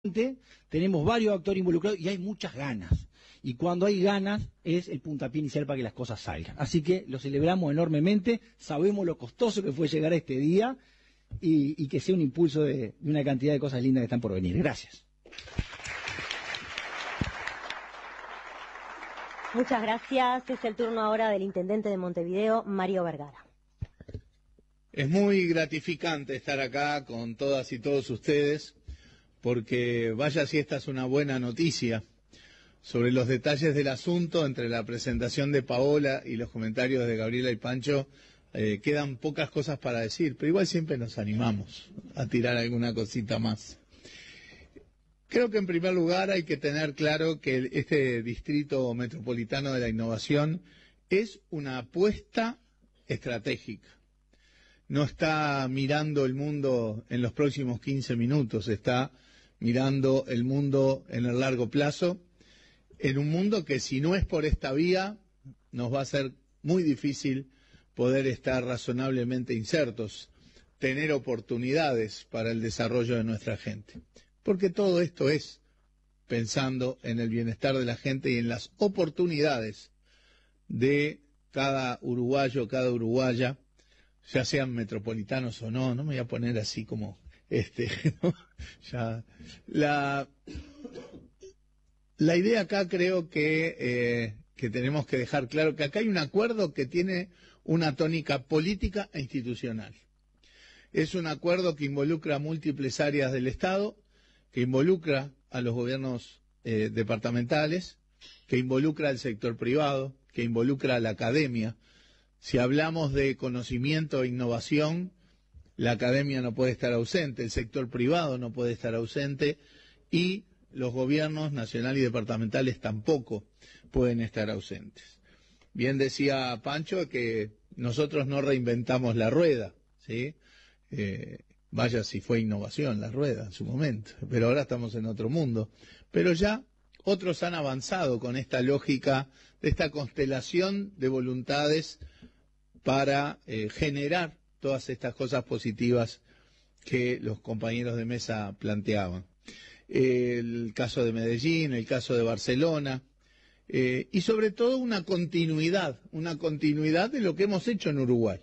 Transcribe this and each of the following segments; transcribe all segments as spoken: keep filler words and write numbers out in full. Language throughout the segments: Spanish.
tenemos varios actores involucrados y hay muchas ganas. Y cuando hay ganas es el puntapié inicial para que las cosas salgan. Así que lo celebramos enormemente, sabemos lo costoso que fue llegar a este día y, y que sea un impulso de, de una cantidad de cosas lindas que están por venir. Gracias. Muchas gracias. Es el turno ahora del intendente de Montevideo, Mario Vergara. Es muy gratificante estar acá con todas y todos ustedes, porque vaya si esta es una buena noticia. Sobre los detalles del asunto, entre la presentación de Paola y los comentarios de Gabriela y Pancho, eh, quedan pocas cosas para decir, pero igual siempre nos animamos a tirar alguna cosita más. Creo que en primer lugar hay que tener claro que este Distrito Metropolitano de la Innovación es una apuesta estratégica. No está mirando el mundo en los próximos quince minutos, está mirando el mundo en el largo plazo, en un mundo que si no es por esta vía, nos va a ser muy difícil poder estar razonablemente insertos, tener oportunidades para el desarrollo de nuestra gente. Porque todo esto es pensando en el bienestar de la gente y en las oportunidades de cada uruguayo, cada uruguaya, ya sean metropolitanos o no, no me voy a poner así como este, ¿no? ya, la, la idea acá creo que, eh, que tenemos que dejar claro que acá hay un acuerdo que tiene una tónica política e institucional. Es un acuerdo que involucra múltiples áreas del Estado, que involucra a los gobiernos eh, departamentales, que involucra al sector privado, que involucra a la academia. Si hablamos de conocimiento e innovación, la academia no puede estar ausente, el sector privado no puede estar ausente y los gobiernos nacional y departamentales tampoco pueden estar ausentes. Bien decía Pancho que nosotros no reinventamos la rueda, ¿sí? Eh, vaya si fue innovación la rueda en su momento, pero ahora estamos en otro mundo. Pero ya otros han avanzado con esta lógica de esta constelación de voluntades para eh, generar todas estas cosas positivas que los compañeros de mesa planteaban. Eh, el caso de Medellín, el caso de Barcelona, eh, y sobre todo una continuidad, una continuidad de lo que hemos hecho en Uruguay.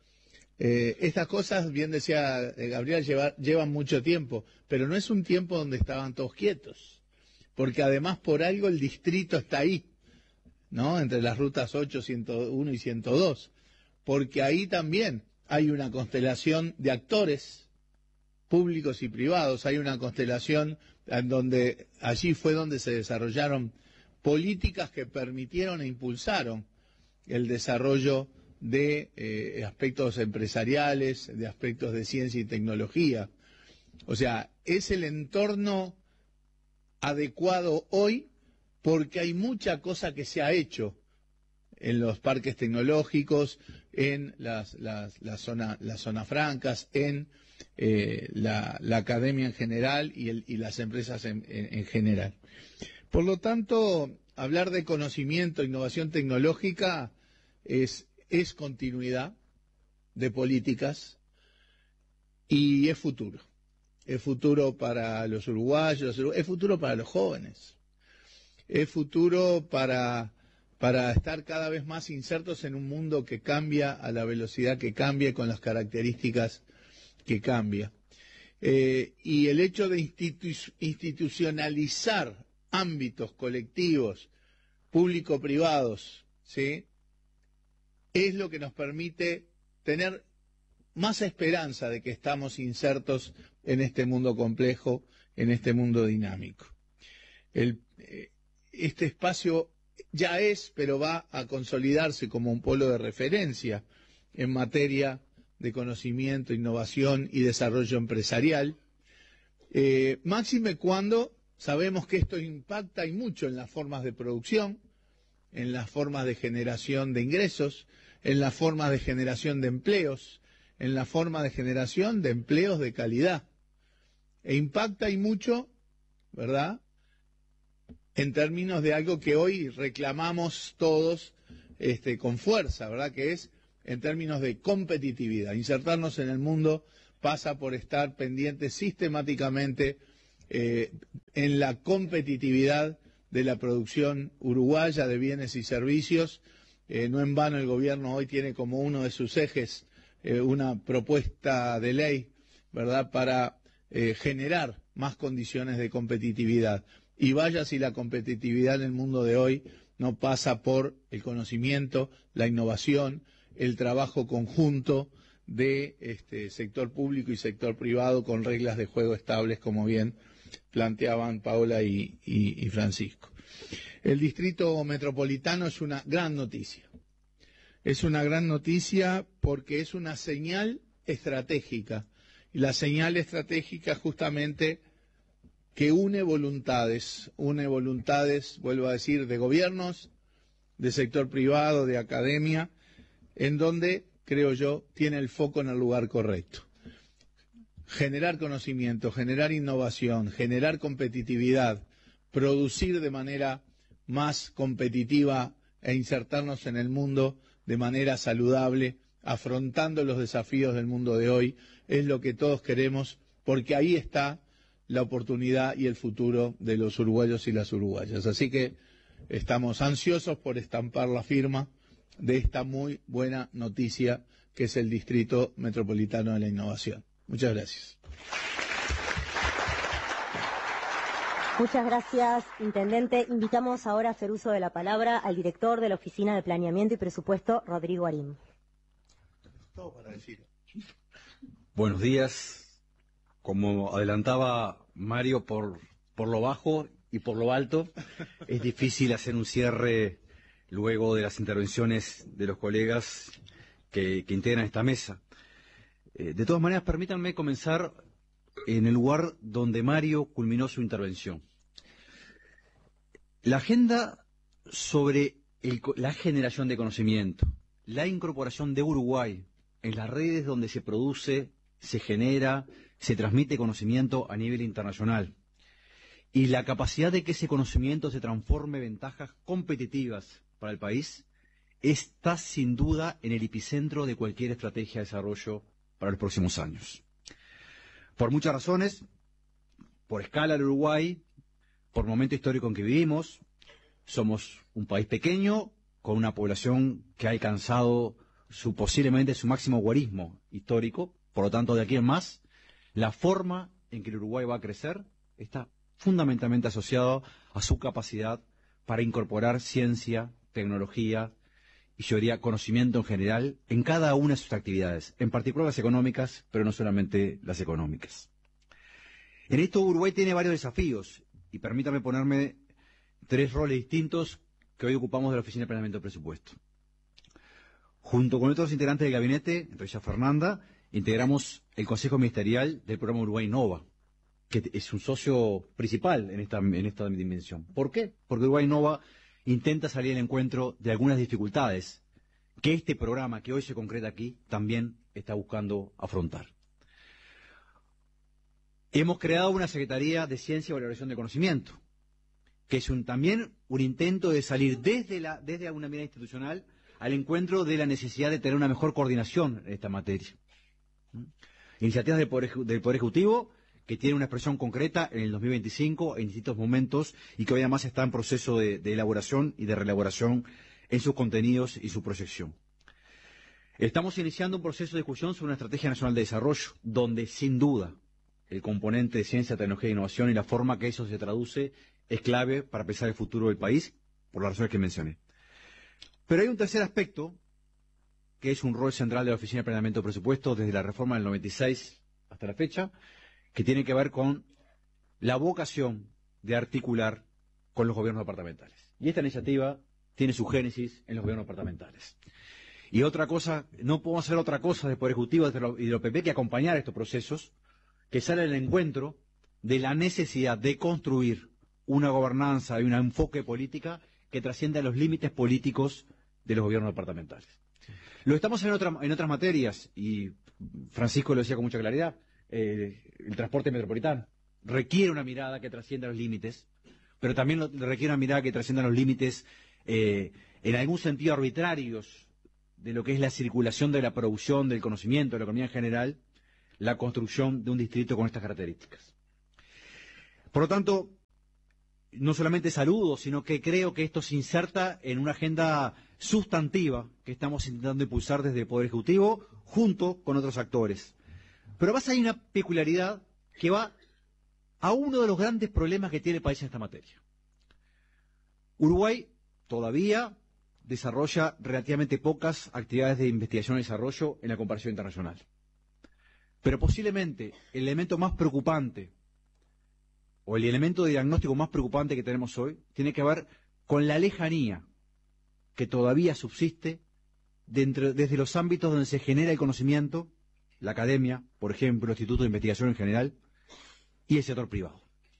Eh, estas cosas, bien decía Gabriel, lleva, llevan mucho tiempo, pero no es un tiempo donde estaban todos quietos, porque además por algo el distrito está ahí, ¿no? Entre las rutas ocho, ciento uno y ciento dos, porque ahí también hay una constelación de actores públicos y privados, hay una constelación en donde allí fue donde se desarrollaron políticas que permitieron e impulsaron el desarrollo de eh, aspectos empresariales, de aspectos de ciencia y tecnología. O sea, es el entorno adecuado hoy porque hay mucha cosa que se ha hecho en los parques tecnológicos, en las, las, las, zona, las zonas francas, en eh, la, la academia en general y, el, y las empresas en, en, en general. Por lo tanto, hablar de conocimiento, innovación tecnológica es, es continuidad de políticas y es futuro. Es futuro para los uruguayos, es futuro para los jóvenes, es futuro para... para estar cada vez más insertos en un mundo que cambia a la velocidad que cambia y con las características que cambia. Eh, y el hecho de institu institucionalizar ámbitos colectivos, público-privados, ¿sí?, es lo que nos permite tener más esperanza de que estamos insertos en este mundo complejo, en este mundo dinámico. El, eh, este espacio ya es, pero va a consolidarse como un polo de referencia en materia de conocimiento, innovación y desarrollo empresarial. Eh, máxime cuando sabemos que esto impacta y mucho en las formas de producción, en las formas de generación de ingresos, en las formas de generación de empleos, en la forma de generación de empleos de calidad. E impacta y mucho, ¿verdad?, en términos de algo que hoy reclamamos todos este, con fuerza, ¿verdad?, que es en términos de competitividad. Insertarnos en el mundo pasa por estar pendientes sistemáticamente eh, en la competitividad de la producción uruguaya de bienes y servicios. Eh, no en vano el gobierno hoy tiene como uno de sus ejes eh, una propuesta de ley, ¿verdad?, para eh, generar más condiciones de competitividad. Y vaya si la competitividad en el mundo de hoy no pasa por el conocimiento, la innovación, el trabajo conjunto de este sector público y sector privado con reglas de juego estables, como bien planteaban Paola y, y, y Francisco. El distrito metropolitano es una gran noticia. Es una gran noticia porque es una señal estratégica. Y la señal estratégica justamente que une voluntades, une voluntades, vuelvo a decir, de gobiernos, de sector privado, de academia, en donde, creo yo, tiene el foco en el lugar correcto. Generar conocimiento, generar innovación, generar competitividad, producir de manera más competitiva e insertarnos en el mundo de manera saludable, afrontando los desafíos del mundo de hoy, es lo que todos queremos, porque ahí está la oportunidad y el futuro de los uruguayos y las uruguayas. Así que estamos ansiosos por estampar la firma de esta muy buena noticia que es el Distrito Metropolitano de la Innovación. Muchas gracias. Muchas gracias, Intendente. Invitamos ahora a hacer uso de la palabra al director de la Oficina de Planeamiento y Presupuesto, Rodrigo Arim. Todo para decir. Buenos días. Como adelantaba Mario, por, por lo bajo y por lo alto, es difícil hacer un cierre luego de las intervenciones de los colegas que, que integran esta mesa. Eh, de todas maneras, permítanme comenzar en el lugar donde Mario culminó su intervención. La agenda sobre el, la generación de conocimiento, la incorporación de Uruguay en las redes donde se produce, se genera, se transmite conocimiento a nivel internacional y la capacidad de que ese conocimiento se transforme en ventajas competitivas para el país está sin duda en el epicentro de cualquier estrategia de desarrollo para los próximos años. Por muchas razones, por escala del Uruguay, por el momento histórico en que vivimos, somos un país pequeño con una población que ha alcanzado su, posiblemente su máximo guarismo histórico, por lo tanto de aquí en más, la forma en que el Uruguay va a crecer está fundamentalmente asociada a su capacidad para incorporar ciencia, tecnología y yo diría conocimiento en general en cada una de sus actividades, en particular las económicas, pero no solamente las económicas. En esto Uruguay tiene varios desafíos y permítame ponerme tres roles distintos que hoy ocupamos de la Oficina de Planeamiento de Presupuesto. Junto con otros integrantes del gabinete, entre ellas Fernanda, integramos el Consejo Ministerial del programa Uruguay Innova, que es un socio principal en esta, en esta dimensión. ¿Por qué? Porque Uruguay Innova intenta salir al encuentro de algunas dificultades que este programa que hoy se concreta aquí también está buscando afrontar. Hemos creado una Secretaría de Ciencia y Valoración de Conocimiento, que es un, también un intento de salir desde, la, desde una mirada institucional al encuentro de la necesidad de tener una mejor coordinación en esta materia. Iniciativas del Poder, del Poder Ejecutivo que tienen una expresión concreta en el dos mil veinticinco en distintos momentos y que hoy además está en proceso de, de elaboración y de reelaboración en sus contenidos y su proyección. Estamos iniciando un proceso de discusión sobre una estrategia nacional de desarrollo, donde sin duda el componente de ciencia, tecnología e innovación y la forma que eso se traduce es clave para pensar el futuro del país, por las razones que mencioné. Pero hay un tercer aspecto, que es un rol central de la Oficina de Planeamiento de Presupuesto desde la reforma del noventa y seis hasta la fecha, que tiene que ver con la vocación de articular con los gobiernos departamentales. Y esta iniciativa tiene su génesis en los gobiernos departamentales. Y otra cosa, no podemos hacer otra cosa del Poder Ejecutivo y de la O P P que acompañar estos procesos, que sale al encuentro de la necesidad de construir una gobernanza y un enfoque política que trascienda los límites políticos de los gobiernos departamentales. Lo estamos en, otra, en otras materias, y Francisco lo decía con mucha claridad, eh, el transporte metropolitano requiere una mirada que trascienda los límites, pero también lo, requiere una mirada que trascienda los límites eh, en algún sentido arbitrarios de lo que es la circulación de la producción, del conocimiento, de la economía en general, la construcción de un distrito con estas características. Por lo tanto, no solamente saludo, sino que creo que esto se inserta en una agenda sustantiva que estamos intentando impulsar desde el Poder Ejecutivo junto con otros actores. Pero además hay una peculiaridad que va a uno de los grandes problemas que tiene el país en esta materia. Uruguay todavía desarrolla relativamente pocas actividades de investigación y desarrollo en la comparación internacional. Pero posiblemente el elemento más preocupante o el elemento de diagnóstico más preocupante que tenemos hoy tiene que ver con la lejanía que todavía subsiste dentro, desde los ámbitos donde se genera el conocimiento, la academia, por ejemplo, el Instituto de Investigación en general, y el sector privado.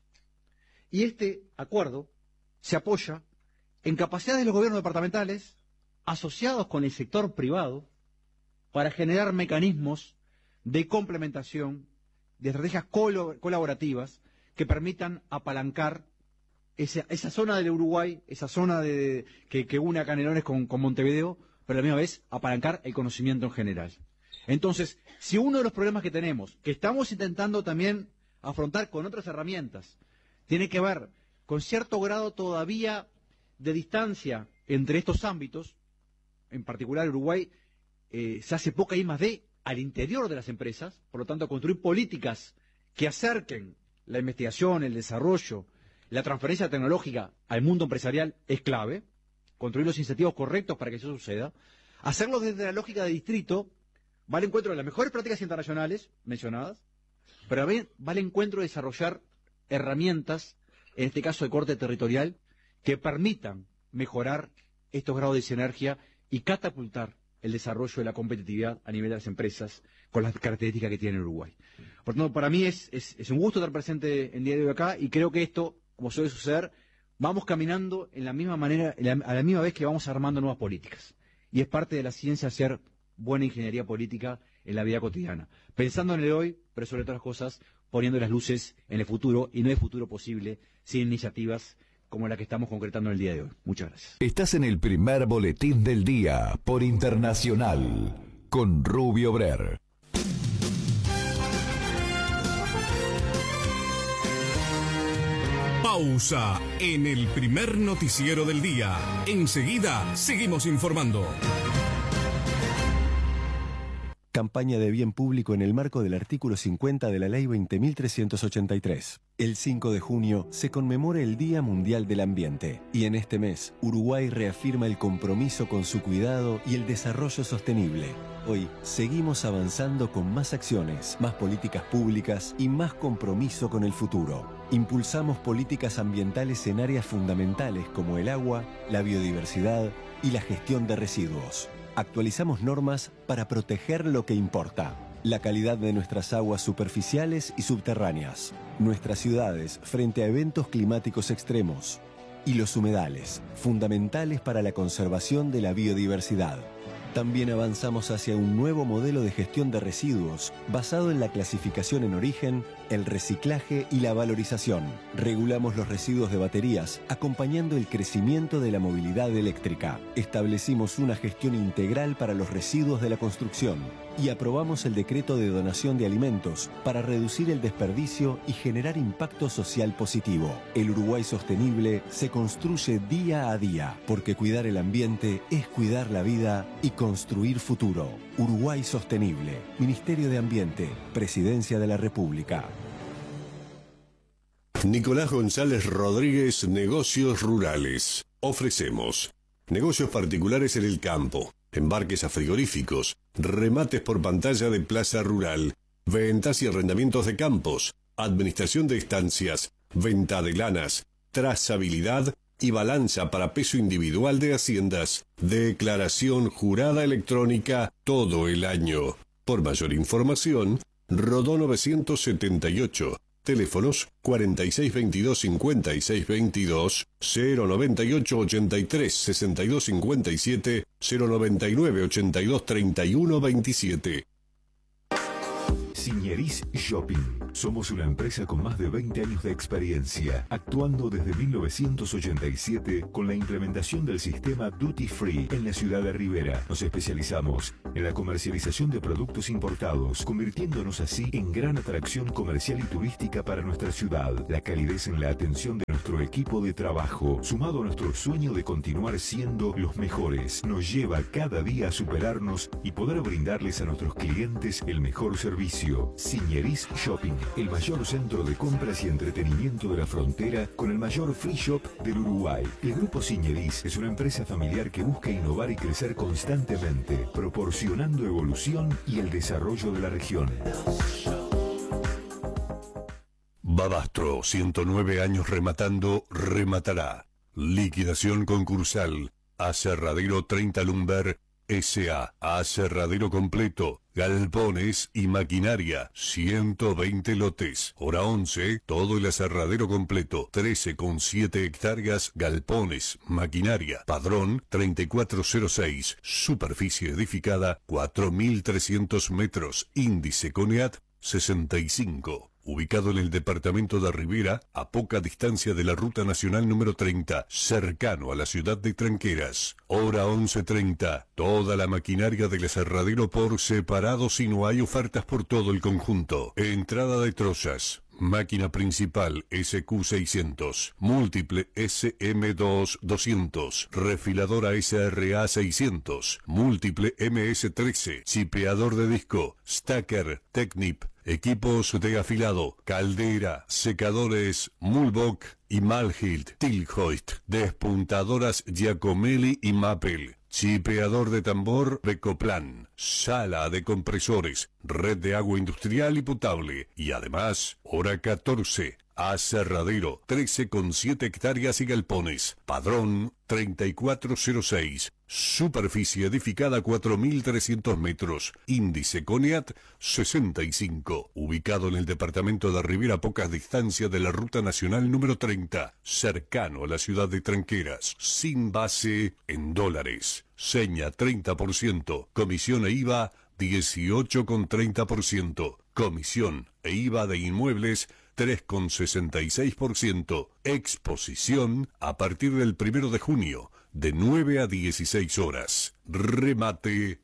Y este acuerdo se apoya en capacidades de los gobiernos departamentales asociados con el sector privado para generar mecanismos de complementación, de estrategias colo- colaborativas que permitan apalancar esa, esa zona del Uruguay, esa zona de, que, que une a Canelones con, con Montevideo, pero a la misma vez apalancar el conocimiento en general. Entonces, si uno de los problemas que tenemos, que estamos intentando también afrontar con otras herramientas, tiene que ver con cierto grado todavía de distancia entre estos ámbitos, en particular Uruguay, eh, se hace poca I más D al interior de las empresas, por lo tanto construir políticas que acerquen la investigación, el desarrollo, la transferencia tecnológica al mundo empresarial es clave, construir los incentivos correctos para que eso suceda, hacerlo desde la lógica de distrito, va al encuentro de las mejores prácticas internacionales mencionadas, pero también va al encuentro de desarrollar herramientas, en este caso de corte territorial, que permitan mejorar estos grados de sinergia y catapultar el desarrollo de la competitividad a nivel de las empresas con las características que tiene Uruguay. Por tanto, para mí es, es, es un gusto estar presente el día de hoy acá y creo que esto, como suele suceder, vamos caminando en la misma manera, en la, a la misma vez que vamos armando nuevas políticas. Y es parte de la ciencia hacer buena ingeniería política en la vida cotidiana, pensando en el hoy, pero sobre todas las cosas, poniendo las luces en el futuro, y no hay futuro posible sin iniciativas como la que estamos concretando en el día de hoy. Muchas gracias. Estás en el primer boletín del día por Internacional con Rubio Brer. Pausa en el primer noticiero del día. Enseguida seguimos informando. Campaña de bien público en el marco del artículo cincuenta de la Ley veinte mil trescientos ochenta y tres. El cinco de junio se conmemora el Día Mundial del Ambiente y en este mes Uruguay reafirma el compromiso con su cuidado y el desarrollo sostenible. Hoy seguimos avanzando con más acciones, más políticas públicas y más compromiso con el futuro. Impulsamos políticas ambientales en áreas fundamentales como el agua, la biodiversidad y la gestión de residuos. Actualizamos normas para proteger lo que importa, la calidad de nuestras aguas superficiales y subterráneas, nuestras ciudades frente a eventos climáticos extremos y los humedales, fundamentales para la conservación de la biodiversidad. También avanzamos hacia un nuevo modelo de gestión de residuos basado en la clasificación en origen, el reciclaje y la valorización. Regulamos los residuos de baterías, acompañando el crecimiento de la movilidad eléctrica. Establecimos una gestión integral para los residuos de la construcción y aprobamos el decreto de donación de alimentos para reducir el desperdicio y generar impacto social positivo. El Uruguay sostenible se construye día a día, porque cuidar el ambiente es cuidar la vida y construir futuro. Uruguay Sostenible, Ministerio de Ambiente, Presidencia de la República. Nicolás González Rodríguez, Negocios Rurales. Ofrecemos negocios particulares en el campo, embarques a frigoríficos, remates por pantalla de plaza rural, ventas y arrendamientos de campos, administración de estancias, venta de lanas, trazabilidad y balanza para peso individual de haciendas, declaración jurada electrónica todo el año. Por mayor información, Rodó novecientos setenta y ocho, teléfonos cuarenta y seis veintidós cincuenta y seis veintidós, cero noventa y ocho ochenta y tres sesenta y dos cincuenta y siete, cero noventa y nueve ochenta y dos treinta y uno veintisiete. Siñeris Shopping. Somos una empresa con más de veinte años de experiencia, actuando desde mil novecientos ochenta y siete con la implementación del sistema Duty Free en la ciudad de Rivera. Nos especializamos en la comercialización de productos importados, convirtiéndonos así en gran atracción comercial y turística para nuestra ciudad. La calidez en la atención de nuestro equipo de trabajo, sumado a nuestro sueño de continuar siendo los mejores, nos lleva cada día a superarnos y poder brindarles a nuestros clientes el mejor servicio. Signeris Shopping, el mayor centro de compras y entretenimiento de la frontera con el mayor free shop del Uruguay. El Grupo Signeris es una empresa familiar que busca innovar y crecer constantemente, proporcionando evolución y el desarrollo de la región. Babastro, ciento nueve años rematando, rematará. Liquidación concursal. Aserradero treinta Lumber S A Aserradero completo, galpones y maquinaria, ciento veinte lotes. Hora once, todo el aserradero completo, trece coma siete hectáreas, galpones, maquinaria. Padrón treinta y cuatro cero seis, superficie edificada cuatro mil trescientos metros, índice CONEAT sesenta y cinco. Ubicado en el departamento de Rivera, a poca distancia de la Ruta Nacional número treinta, cercano a la ciudad de Tranqueras. Hora once treinta. Toda la maquinaria del aserradero por separado si no hay ofertas por todo el conjunto. Entrada de trozas. Máquina principal S Q seiscientos, múltiple S M dos doscientos, refiladora S R A seiscientos, múltiple M S trece, chipeador de disco, stacker, Technip, equipos de afilado, caldera, secadores, Mulbach y Malhilt, Tilhoist, despuntadoras Giacomelli y Mappel, chipeador de tambor Recoplan, sala de compresores, red de agua industrial y potable, y además, hora catorce, aserradero, trece coma siete hectáreas y galpones, padrón treinta y cuatro cero seis, superficie edificada cuatro mil trescientos metros, índice CONEAT sesenta y cinco, ubicado en el departamento de Rivera a pocas distancias de la Ruta Nacional número treinta, cercano a la ciudad de Tranqueras, sin base en dólares, seña treinta por ciento, comisión e I V A dieciocho coma treinta por ciento, comisión e I V A de inmuebles tres coma sesenta y seis por ciento. Exposición a partir del primero de junio, de nueve a dieciséis horas. Remate,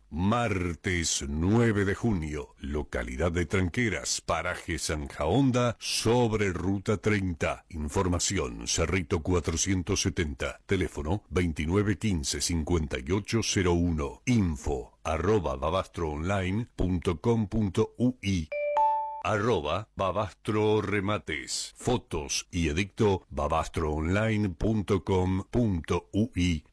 martes nueve de junio. Localidad de Tranqueras, paraje Zanja Honda, sobre Ruta treinta. Información, Cerrito cuatrocientos setenta. Teléfono veintinueve quince cincuenta y ocho cero uno. Info, arroba babastroonline punto com punto ui. Arroba Babastro Remates. Fotos y edicto babastroonline punto com punto ui.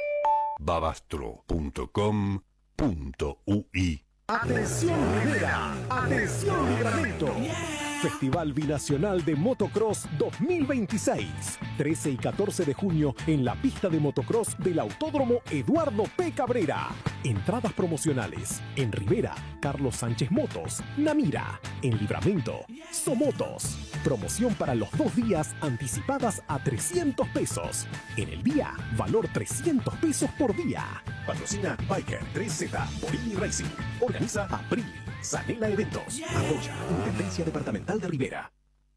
babastro punto com punto ui. Atención Rivera, atención Livramento. Festival Binacional de Motocross dos mil veintiséis. trece y catorce de junio en la pista de motocross del Autódromo Eduardo P. Cabrera. Entradas promocionales en Rivera, Carlos Sánchez Motos, Namira. En Livramento, Somotos. Promoción para los dos días anticipadas a trescientos pesos. En el día, valor trescientos pesos por día. Patrocina Biker tres Z, Borini Racing. Organiza Aprili. Sanela Eventos. Apoya Intendencia Departamental de Rivera.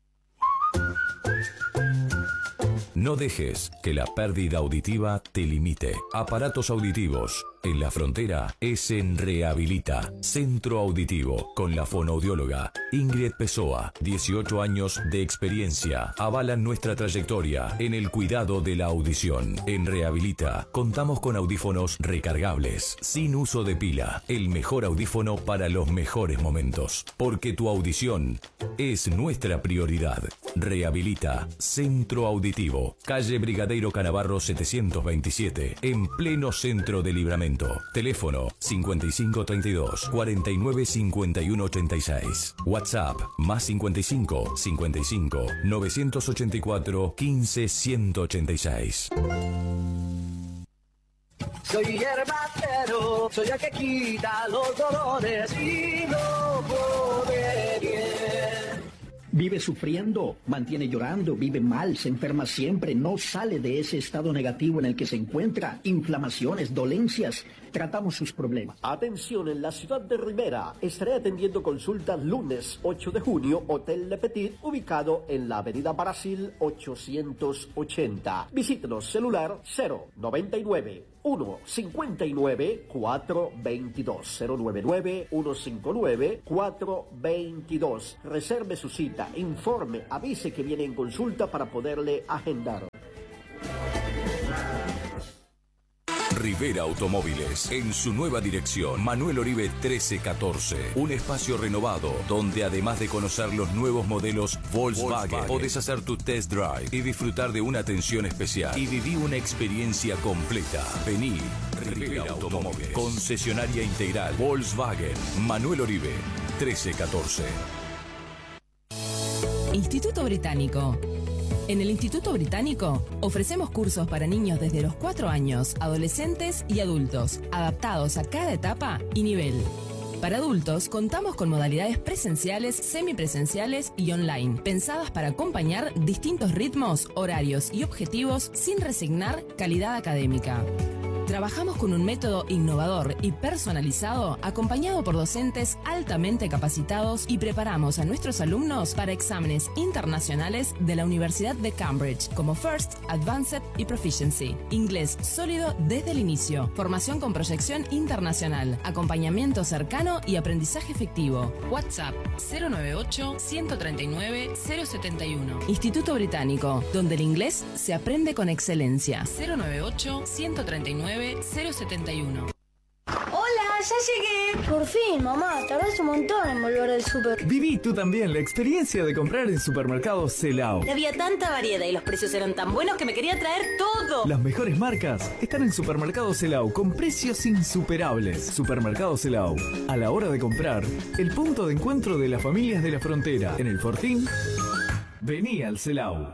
No dejes que la pérdida auditiva te limite. Aparatos auditivos. En la frontera es en Rehabilita, Centro Auditivo, con la fonoaudióloga Ingrid Pessoa. dieciocho años de experiencia avalan nuestra trayectoria en el cuidado de la audición. En Rehabilita contamos con audífonos recargables, sin uso de pila. El mejor audífono para los mejores momentos. Porque tu audición es nuestra prioridad. Rehabilita, Centro Auditivo, calle Brigadeiro Canavarro setecientos veintisiete, en pleno centro de Livramento. Teléfono cincuenta y cinco treinta y dos cuarenta y nueve cincuenta y uno ochenta y seis. WhatsApp más cincuenta y cinco cincuenta y cinco novecientos ochenta y cuatro quince ciento ochenta y seis. Soy hierbatero, soy el que quita los dolores y no pone bien. Vive sufriendo, mantiene llorando, vive mal, se enferma siempre, no sale de ese estado negativo en el que se encuentra, inflamaciones, dolencias. tratamos sus problemas. Atención, en la ciudad de Rivera, estaré atendiendo consultas lunes ocho de junio, Hotel Le Petit, ubicado en la avenida Brasil ochocientos ochenta. Visítenos, celular cero noventa y nueve, uno cincuenta y nueve, cuatro veintidós, cero noventa y nueve, uno cincuenta y nueve, cuatro veintidós. Reserve su cita, informe, avise que viene en consulta para poderle agendar. Rivera Automóviles, en su nueva dirección, Manuel Oribe trece catorce. Un espacio renovado, donde además de conocer los nuevos modelos Volkswagen, Volkswagen, podés hacer tu test drive y disfrutar de una atención especial. Y viví una experiencia completa. Vení, Rivera Automóviles, concesionaria integral Volkswagen, Manuel Oribe trece catorce. Instituto Británico. En el Instituto Británico ofrecemos cursos para niños desde los cuatro años, adolescentes y adultos, adaptados a cada etapa y nivel. Para adultos contamos con modalidades presenciales, semipresenciales y online, pensadas para acompañar distintos ritmos, horarios y objetivos sin resignar calidad académica. Trabajamos con un método innovador y personalizado, acompañado por docentes altamente capacitados, y preparamos a nuestros alumnos para exámenes internacionales de la Universidad de Cambridge, como First, Advanced y Proficiency. Inglés sólido desde el inicio, formación con proyección internacional, acompañamiento cercano y aprendizaje efectivo. WhatsApp cero noventa y ocho, ciento treinta y nueve, cero setenta y uno. Instituto Británico, donde el inglés se aprende con excelencia. cero noventa y ocho, ciento treinta y nueve, cero setenta y uno. ¡Hola! ¡Ya llegué! Por fin, mamá, tardaste un montón en volver del súper. Viví tú también la experiencia de comprar en supermercados Celao. Había tanta variedad y los precios eran tan buenos que me quería traer todo. Las mejores marcas están en Supermercado Celao con precios insuperables. Supermercado Celao, a la hora de comprar, el punto de encuentro de las familias de la frontera. En el Fortín, vení al Celao.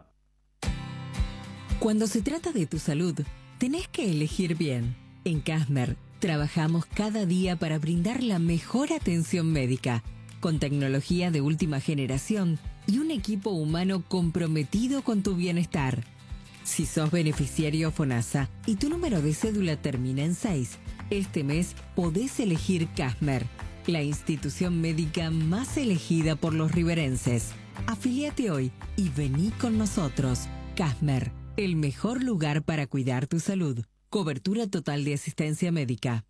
Cuando se trata de tu salud, tenés que elegir bien. En Casmer, trabajamos cada día para brindar la mejor atención médica, con tecnología de última generación y un equipo humano comprometido con tu bienestar. Si sos beneficiario FONASA y tu número de cédula termina en seis, este mes podés elegir Casmer, la institución médica más elegida por los riverenses. Afíliate hoy y vení con nosotros. Casmer, el mejor lugar para cuidar tu salud. Cobertura total de asistencia médica.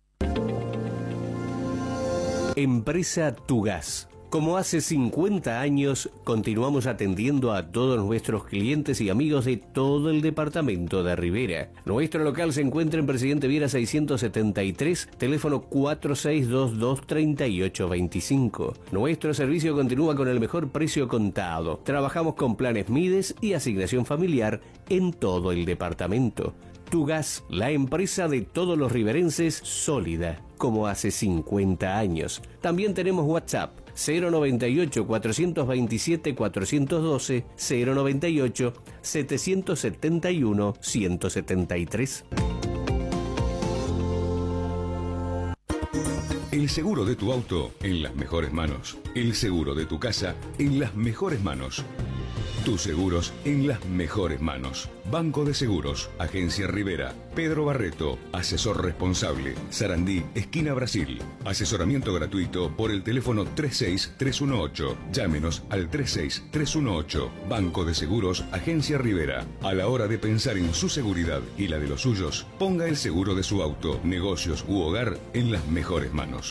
Empresa Tugas. Como hace cincuenta años, continuamos atendiendo a todos nuestros clientes y amigos de todo el departamento de Rivera. Nuestro local se encuentra en Presidente Viera seiscientos setenta y tres, teléfono cuatro seis dos dos, tres ocho dos cinco. Nuestro servicio continúa con el mejor precio contado. Trabajamos con planes Mides y asignación familiar en todo el departamento. Tugas, la empresa de todos los riverenses, sólida, como hace cincuenta años. También tenemos WhatsApp, cero noventa y ocho, cuatrocientos veintisiete, cuatrocientos doce, cero noventa y ocho, setecientos setenta y uno, ciento setenta y tres. El seguro de tu auto en las mejores manos. El seguro de tu casa en las mejores manos. Tus seguros en las mejores manos. Banco de Seguros, Agencia Rivera, Pedro Barreto, asesor responsable, Sarandí, esquina Brasil. Asesoramiento gratuito por el teléfono tres seis tres uno ocho. Llámenos al tres seis tres uno ocho. Banco de Seguros, Agencia Rivera. A la hora de pensar en su seguridad y la de los suyos, ponga el seguro de su auto, negocios u hogar en las mejores manos.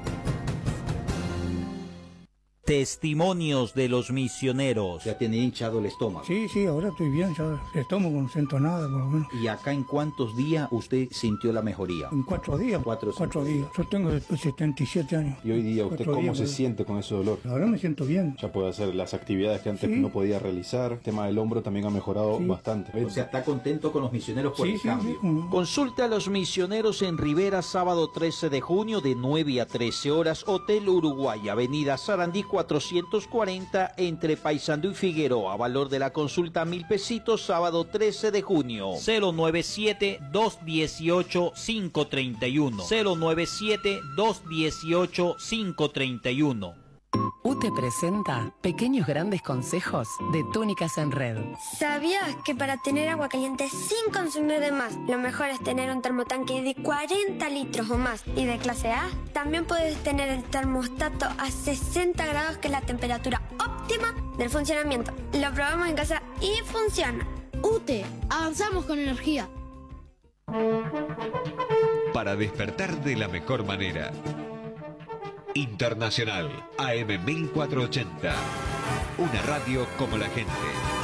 Testimonios de los misioneros. Ya tenía hinchado el estómago. Sí, sí, ahora estoy bien, ya el estómago no siento nada, por lo menos. ¿Y acá en cuántos días usted sintió la mejoría? En cuatro días. Cuatro, cuatro días. Yo tengo setenta y siete años. ¿Y hoy día usted cómo días, se pues. siente con ese dolor? Ahora me siento bien. Ya puede hacer las actividades que antes sí. no podía realizar. El tema del hombro también ha mejorado sí. bastante. O sea, ¿está contento con los misioneros por sí, el sí, cambio? Sí, sí. Consulta a los misioneros en Rivera, sábado trece de junio de nueve a trece horas, Hotel Uruguay, Avenida Sarandí cuatrocientos cuarenta, entre Paysandú y Figueroa. Valor de la consulta mil pesitos, sábado trece de junio. cero noventa y siete, dos dieciocho, cinco treinta y uno. cero noventa y siete, dos dieciocho, cinco treinta y uno. U T E presenta Pequeños Grandes Consejos de Túnicas en Red. ¿Sabías que para tener agua caliente sin consumir de más, lo mejor es tener un termotanque de cuarenta litros o más y de clase A? También puedes tener el termostato a sesenta grados, que es la temperatura óptima del funcionamiento. Lo probamos en casa y funciona. U T E, avanzamos con energía. Para despertar de la mejor manera. Internacional A M mil cuatrocientos ochenta. Una radio como la gente.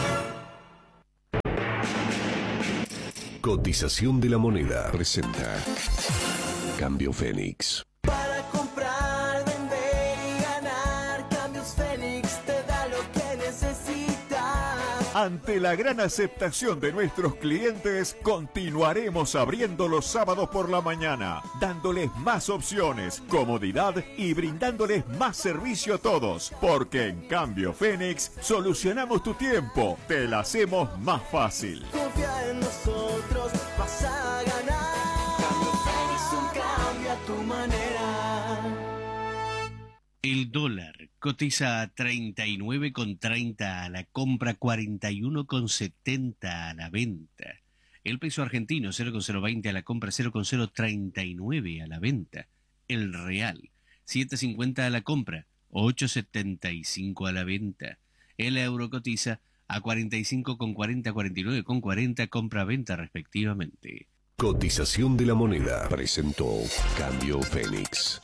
Cotización de la moneda presenta Cambio Fénix. Para comprar, vender y ganar, Cambios Fénix te da lo que necesitas. Ante la gran aceptación de nuestros clientes, continuaremos abriendo los sábados por la mañana, dándoles más opciones, comodidad y brindándoles más servicio a todos, porque en Cambio Fénix solucionamos tu tiempo, te la hacemos más fácil. Confía en nosotros, vas a ganar. Cambio Fénix, un cambio a tu manera. El dólar cotiza a treinta y nueve con treinta a la compra, cuarenta y uno con setenta a la venta. El peso argentino cero con cero veinte a la compra, cero con cero treinta y nueve a la venta. El real siete cincuenta a la compra, ocho setenta y cinco a la venta. El euro cotiza a cuarenta y cinco con cuarenta, cuarenta y nueve con cuarenta, compra-venta respectivamente. Cotización de la moneda presentó Cambio Fénix.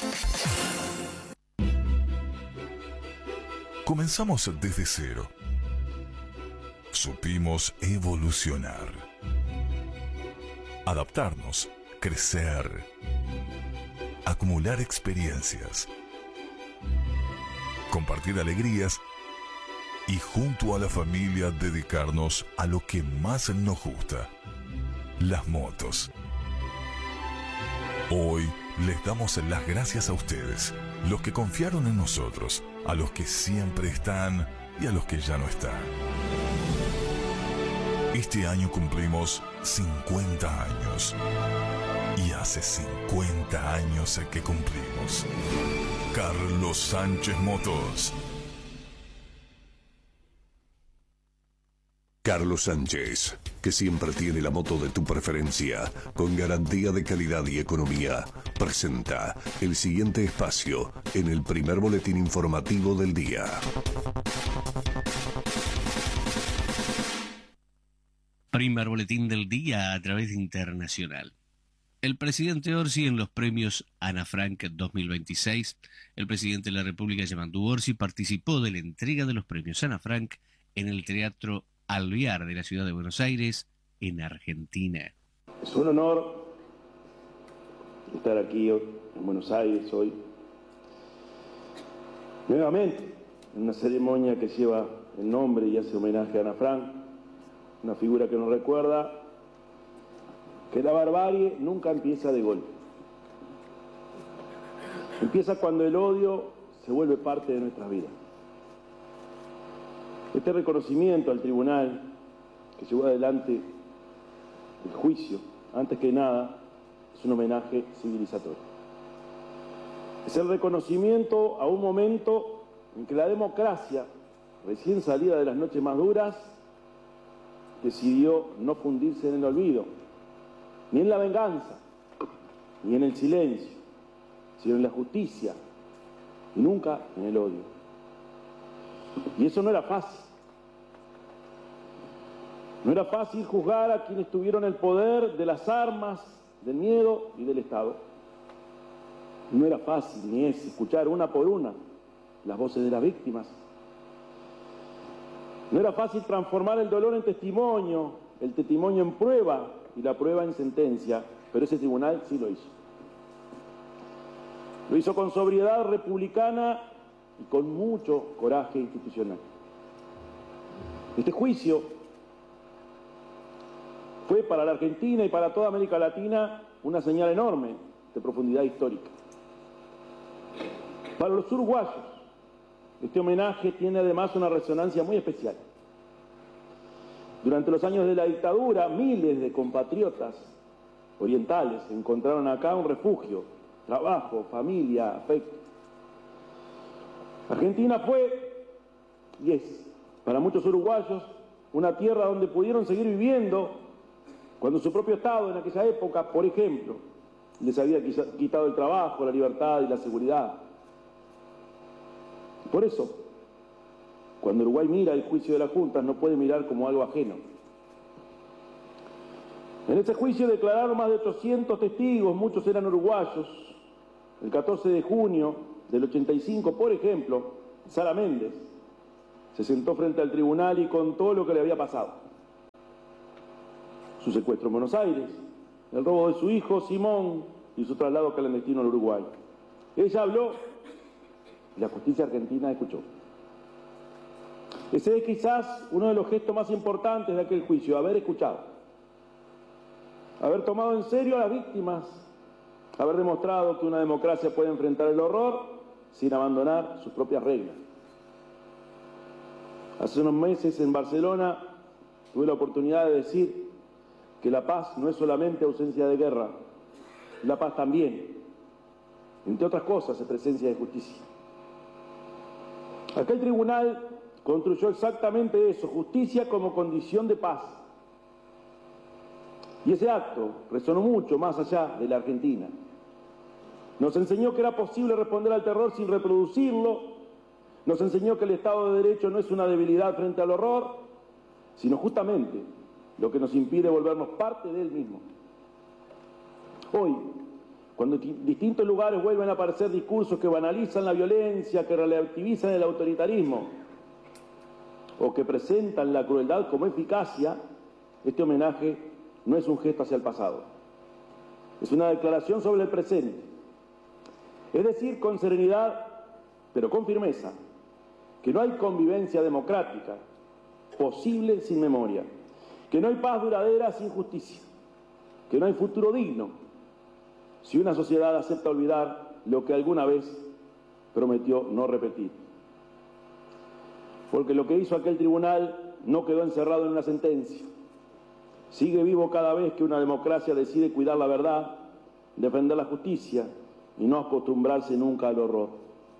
Comenzamos desde cero. Supimos evolucionar, adaptarnos, crecer, acumular experiencias, compartir alegrías y junto a la familia dedicarnos a lo que más nos gusta, las motos. Hoy les damos las gracias a ustedes, los que confiaron en nosotros, a los que siempre están y a los que ya no están. Este año cumplimos cincuenta años. Y hace cincuenta años que cumplimos. Carlos Sánchez Motors. Carlos Sánchez, que siempre tiene la moto de tu preferencia, con garantía de calidad y economía, presenta el siguiente espacio en el primer boletín informativo del día. Primer boletín del día a través de Internacional. El presidente Orsi en los premios Ana Frank dos mil veintiséis. El presidente de la República, Yamandu Orsi, participó de la entrega de los premios Ana Frank en el Teatro Alvear de la ciudad de Buenos Aires, en Argentina. Es un honor estar aquí en Buenos Aires hoy, nuevamente, en una ceremonia que lleva el nombre y hace homenaje a Ana Frank, una figura que nos recuerda que la barbarie nunca empieza de golpe. Empieza cuando el odio se vuelve parte de nuestras vidas. Este reconocimiento al tribunal que llevó adelante el juicio, antes que nada, es un homenaje civilizatorio. Es el reconocimiento a un momento en que la democracia, recién salida de las noches más duras, decidió no fundirse en el olvido, ni en la venganza, ni en el silencio, sino en la justicia, y nunca en el odio. Y eso no era fácil. No era fácil juzgar a quienes tuvieron el poder de las armas, del miedo y del Estado. No era fácil ni es escuchar una por una las voces de las víctimas. No era fácil transformar el dolor en testimonio, el testimonio en prueba y la prueba en sentencia, pero ese tribunal sí lo hizo. Lo hizo con sobriedad republicana y con mucho coraje institucional. Este juicio fue para la Argentina y para toda América Latina una señal enorme de profundidad histórica. Para los uruguayos, este homenaje tiene además una resonancia muy especial. Durante los años de la dictadura, miles de compatriotas orientales encontraron acá un refugio, trabajo, familia, afecto. Argentina fue, y es, para muchos uruguayos, una tierra donde pudieron seguir viviendo cuando su propio Estado en aquella época, por ejemplo, les había quitado el trabajo, la libertad y la seguridad. Por eso, cuando Uruguay mira el juicio de las juntas, no puede mirar como algo ajeno. En ese juicio declararon más de ochocientos testigos, muchos eran uruguayos. El catorce de junio del ochenta y cinco, por ejemplo, Sara Méndez se sentó frente al tribunal y contó lo que le había pasado. Su secuestro en Buenos Aires, el robo de su hijo Simón y su traslado clandestino al Uruguay. Ella habló y la justicia argentina escuchó. Ese es quizás uno de los gestos más importantes de aquel juicio, haber escuchado, haber tomado en serio a las víctimas, haber demostrado que una democracia puede enfrentar el horror sin abandonar sus propias reglas. Hace unos meses en Barcelona tuve la oportunidad de decir que la paz no es solamente ausencia de guerra, la paz también, entre otras cosas, es presencia de justicia. Aquel tribunal construyó exactamente eso, justicia como condición de paz. Y ese acto resonó mucho más allá de la Argentina. Nos enseñó que era posible responder al terror sin reproducirlo, nos enseñó que el Estado de Derecho no es una debilidad frente al horror, sino justamente lo que nos impide volvernos parte de él mismo. Hoy, cuando en distintos lugares vuelven a aparecer discursos que banalizan la violencia, que relativizan el autoritarismo o que presentan la crueldad como eficacia, este homenaje no es un gesto hacia el pasado, es una declaración sobre el presente. Es decir, con serenidad, pero con firmeza, que no hay convivencia democrática posible sin memoria, que no hay paz duradera sin justicia, que no hay futuro digno si una sociedad acepta olvidar lo que alguna vez prometió no repetir. Porque lo que hizo aquel tribunal no quedó encerrado en una sentencia, sigue vivo cada vez que una democracia decide cuidar la verdad, defender la justicia y no acostumbrarse nunca al horror.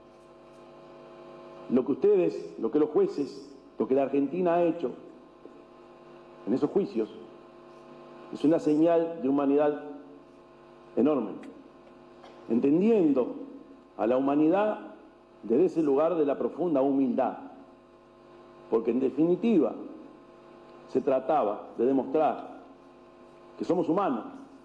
Lo que ustedes, lo que los jueces, lo que la Argentina ha hecho en esos juicios es una señal de humanidad enorme, entendiendo a la humanidad desde ese lugar de la profunda humildad, porque en definitiva se trataba de demostrar que somos humanos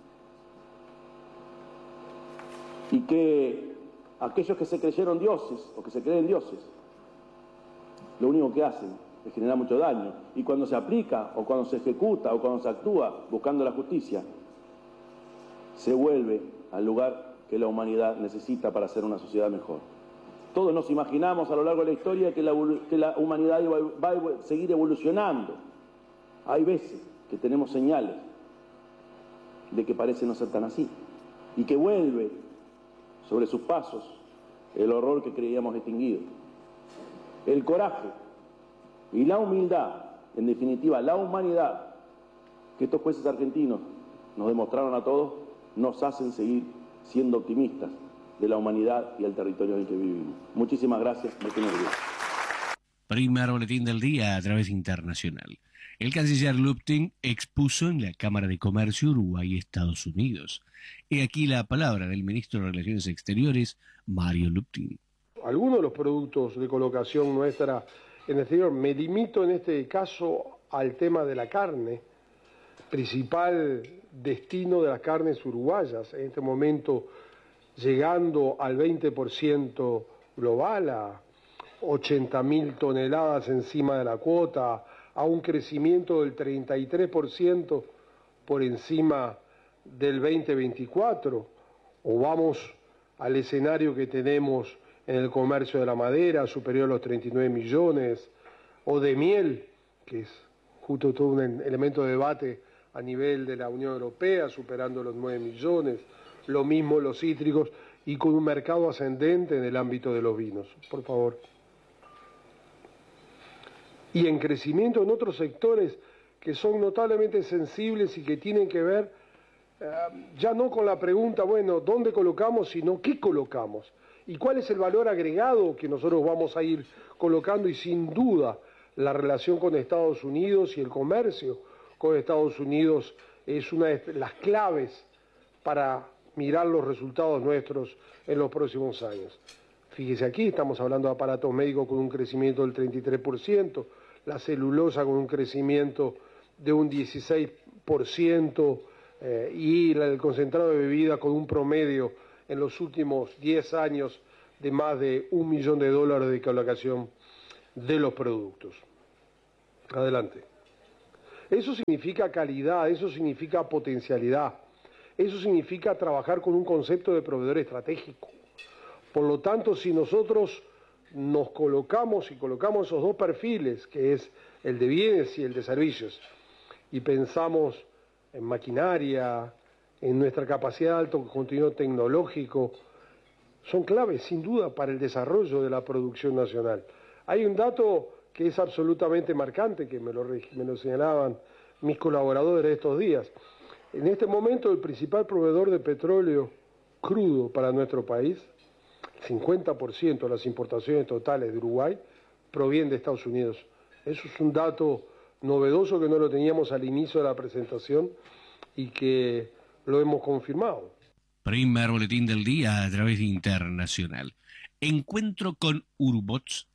y que aquellos que se creyeron dioses o que se creen dioses, lo único que hacen es generar mucho daño, y cuando se aplica o cuando se ejecuta o cuando se actúa buscando la justicia, se vuelve al lugar que la humanidad necesita para hacer una sociedad mejor. Todos nos imaginamos a lo largo de la historia que la, que la humanidad va, va a seguir evolucionando. Hay veces que tenemos señales de que parece no ser tan así, y que vuelve sobre sus pasos el horror que creíamos extinguido. El coraje y la humildad, en definitiva la humanidad, que estos jueces argentinos nos demostraron a todos, nos hacen seguir siendo optimistas de la humanidad y el territorio en el que vivimos. Muchísimas gracias. Primer boletín del día a través internacional. El canciller Luptin expuso en la Cámara de Comercio Uruguay-Estados Unidos. He aquí la palabra del ministro de Relaciones Exteriores, Mario Luptin. Algunos de los productos de colocación nuestra en el exterior, me limito en este caso al tema de la carne, principal destino de las carnes uruguayas, en este momento llegando al veinte por ciento global, a ochenta mil toneladas encima de la cuota, a un crecimiento del treinta y tres por ciento por encima del veinte veinticuatro, o vamos al escenario que tenemos en el comercio de la madera, superior a los treinta y nueve millones, o de miel, que es justo todo un elemento de debate a nivel de la Unión Europea, superando los nueve millones, lo mismo los cítricos, y con un mercado ascendente en el ámbito de los vinos. Por favor. Y en crecimiento en otros sectores que son notablemente sensibles y que tienen que ver eh, ya no con la pregunta, bueno, ¿dónde colocamos?, sino ¿qué colocamos? ¿Y cuál es el valor agregado que nosotros vamos a ir colocando? Y sin duda la relación con Estados Unidos y el comercio con Estados Unidos es una de las claves para mirar los resultados nuestros en los próximos años. Fíjese aquí, estamos hablando de aparatos médicos con un crecimiento del treinta y tres por ciento, la celulosa con un crecimiento de un dieciséis por ciento eh, y el concentrado de bebidas con un promedio en los últimos diez años de más de un millón de dólares de colocación de los productos. Adelante. Eso significa calidad, eso significa potencialidad, eso significa trabajar con un concepto de proveedor estratégico. Por lo tanto, si nosotros nos colocamos y colocamos esos dos perfiles, que es el de bienes y el de servicios, y pensamos en maquinaria, en nuestra capacidad de alto contenido tecnológico, son claves sin duda para el desarrollo de la producción nacional. Hay un dato que es absolutamente marcante, que me lo, me lo señalaban mis colaboradores estos días. En este momento el principal proveedor de petróleo crudo para nuestro país, el cincuenta por ciento de las importaciones totales de Uruguay provienen de Estados Unidos. Eso es un dato novedoso que no lo teníamos al inicio de la presentación y que lo hemos confirmado. Primer boletín del día a través de Internacional. Encuentro con Urubots.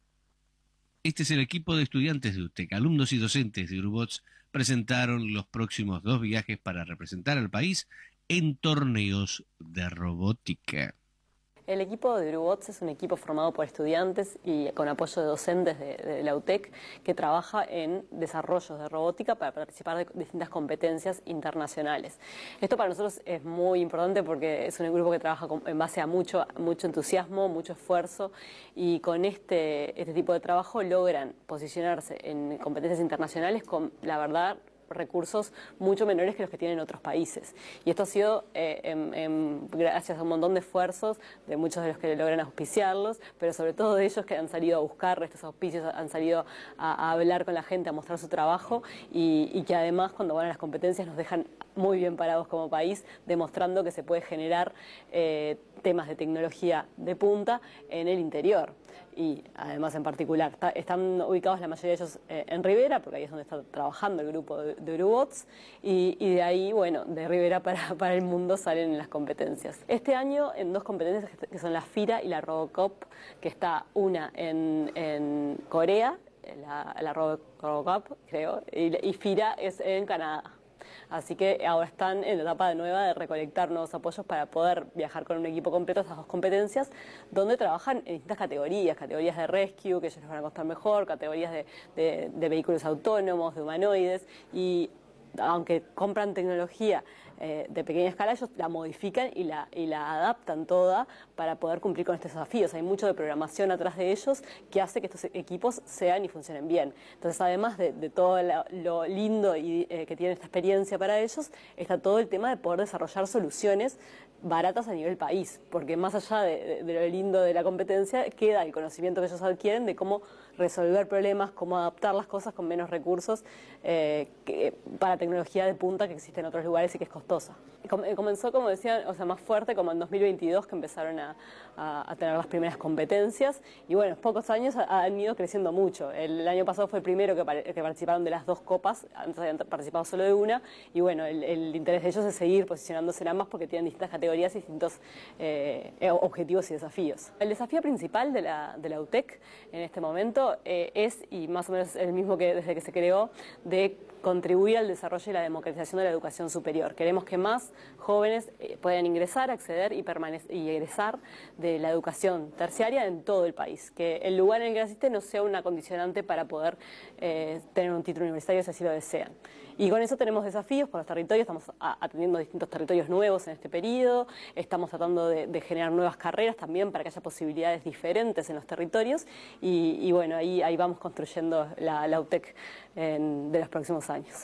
Este es el equipo de estudiantes de U T E C. Alumnos y docentes de Urubots presentaron los próximos dos viajes para representar al país en torneos de robótica. El equipo de Urubots es un equipo formado por estudiantes y con apoyo de docentes de, de la U T E C que trabaja en desarrollos de robótica para participar de distintas competencias internacionales. Esto para nosotros es muy importante porque es un grupo que trabaja con, en base a mucho, mucho entusiasmo, mucho esfuerzo, y con este, este tipo de trabajo logran posicionarse en competencias internacionales con, la verdad, recursos mucho menores que los que tienen otros países. Y esto ha sido eh, en, en, gracias a un montón de esfuerzos de muchos de los que logran auspiciarlos, pero sobre todo de ellos que han salido a buscar estos auspicios, han salido a, a hablar con la gente, a mostrar su trabajo y, y que además cuando van a las competencias nos dejan muy bien parados como país, demostrando que se puede generar eh, temas de tecnología de punta en el interior. Y además en particular está, están ubicados la mayoría de ellos eh, en Rivera, porque ahí es donde está trabajando el grupo de, de Urubots, y, y de ahí, bueno, de Rivera para, para el mundo salen las competencias. Este año en dos competencias que, que son la FIRA y la Robocop, que está una en, en Corea, la, la Robocop creo, y, y FIRA es en Canadá. Así que ahora están en la etapa de nueva de recolectar nuevos apoyos para poder viajar con un equipo completo a esas dos competencias, donde trabajan en distintas categorías, categorías de rescue, que ellos les van a costar mejor, categorías de, de, de vehículos autónomos, de humanoides, y aunque compran tecnología eh, de pequeña escala, ellos la modifican y la, y la adaptan toda para poder cumplir con estos desafíos. Hay mucho de programación atrás de ellos que hace que estos equipos sean y funcionen bien. Entonces, además de, de todo lo, lo lindo y, eh, que tiene esta experiencia para ellos, está todo el tema de poder desarrollar soluciones baratas a nivel país, porque más allá de, de, de lo lindo de la competencia, queda el conocimiento que ellos adquieren de cómo resolver problemas, cómo adaptar las cosas con menos recursos eh, que, para tecnología de punta que existe en otros lugares y que es costosa. Comenzó, como decía, o sea, más fuerte como en dos mil veintidós, que empezaron a, a, a tener las primeras competencias, y bueno, en pocos años han ido creciendo mucho. El, el año pasado fue el primero que, que participaron de las dos copas, antes habían participado solo de una, y bueno, el, el interés de ellos es seguir posicionándose en ambas porque tienen distintas categorías y distintos eh, objetivos y desafíos. El desafío principal de la, de la U T E C en este momento eh, es, y más o menos el mismo que desde que se creó, de contribuir al desarrollo y la democratización de la educación superior. Queremos que más jóvenes eh, puedan ingresar, acceder y, y egresar de la educación terciaria en todo el país. Que el lugar en el que asiste no sea una condicionante para poder eh, tener un título universitario si así lo desean. Y con eso tenemos desafíos por los territorios, estamos atendiendo distintos territorios nuevos en este periodo, estamos tratando de, de generar nuevas carreras también para que haya posibilidades diferentes en los territorios y, y bueno, ahí, ahí vamos construyendo la, la U T E C en, de los próximos años.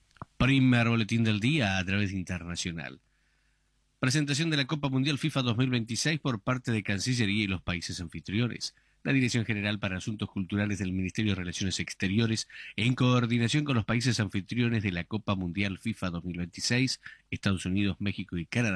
Primer boletín del día a través de Internacional. Presentación de la Copa Mundial FIFA dos mil veintiséis por parte de Cancillería y los países anfitriones. La Dirección General para Asuntos Culturales del Ministerio de Relaciones Exteriores, en coordinación con los países anfitriones de la Copa Mundial FIFA dos mil veintiséis, Estados Unidos, México y Canadá,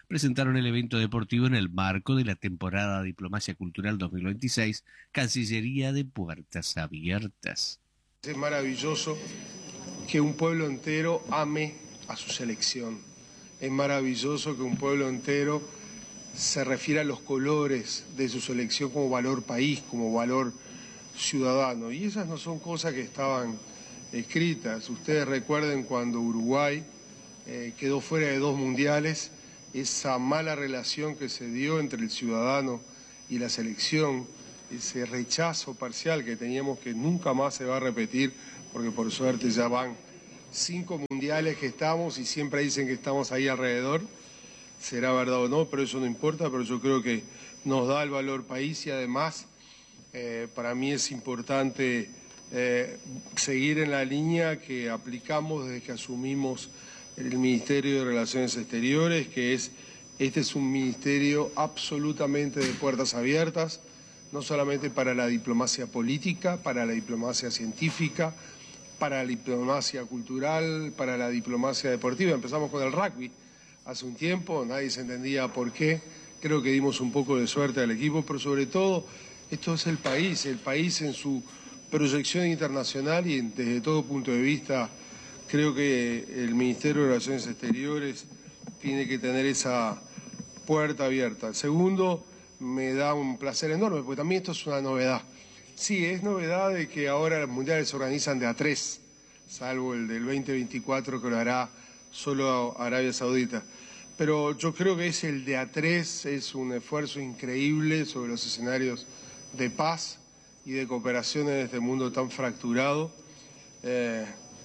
presentaron el evento deportivo en el marco de la temporada Diplomacia Cultural dos mil veintiséis, Cancillería de Puertas Abiertas. Es maravilloso que un pueblo entero ame a su selección. Es maravilloso que un pueblo entero se refiera a los colores de su selección como valor país, como valor ciudadano. Y esas no son cosas que estaban escritas. Ustedes recuerden cuando Uruguay eh, quedó fuera de dos mundiales, esa mala relación que se dio entre el ciudadano y la selección, ese rechazo parcial que teníamos que nunca más se va a repetir, porque por suerte ya van cinco mundiales que estamos y siempre dicen que estamos ahí alrededor. Será verdad o no, pero eso no importa, pero yo creo que nos da el valor país y además eh, para mí es importante eh, seguir en la línea que aplicamos desde que asumimos el Ministerio de Relaciones Exteriores, que es, este es un ministerio absolutamente de puertas abiertas, no solamente para la diplomacia política, para la diplomacia científica, para la diplomacia cultural, para la diplomacia deportiva. Empezamos con el rugby hace un tiempo, nadie se entendía por qué, creo que dimos un poco de suerte al equipo, pero sobre todo esto es el país, el país en su proyección internacional y desde todo punto de vista creo que el Ministerio de Relaciones Exteriores tiene que tener esa puerta abierta. Segundo, me da un placer enorme, porque también esto es una novedad. Sí, es novedad de que ahora los mundiales se organizan de a tres, salvo el del veinte veinticuatro que lo hará solo Arabia Saudita. Pero yo creo que es el de a tres, es un esfuerzo increíble sobre los escenarios de paz y de cooperación en este mundo tan fracturado, eh,